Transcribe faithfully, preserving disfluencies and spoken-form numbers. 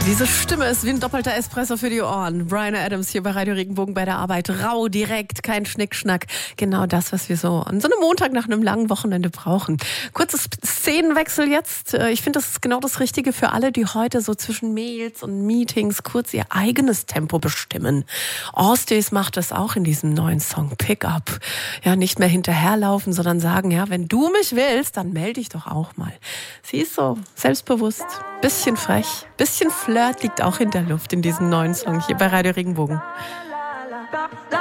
Diese Stimme ist wie ein doppelter Espresso für die Ohren. Bryan Adams hier bei Radio Regenbogen bei der Arbeit. Rau, direkt, kein Schnickschnack. Genau das, was wir so an so einem Montag nach einem langen Wochenende brauchen. Kurzes Szenenwechsel jetzt. Ich finde, das ist genau das Richtige für alle, die heute so zwischen Mails und Meetings kurz ihr eigenes Tempo bestimmen. Allstays macht das auch in diesem neuen Song Pick Up. Ja, nicht mehr hinterherlaufen, sondern sagen, ja, wenn du mich willst, dann melde dich doch auch mal. Sie ist so selbstbewusst, bisschen frech, bisschen Flirt liegt auch in der Luft in diesem neuen Song hier bei Radio Regenbogen.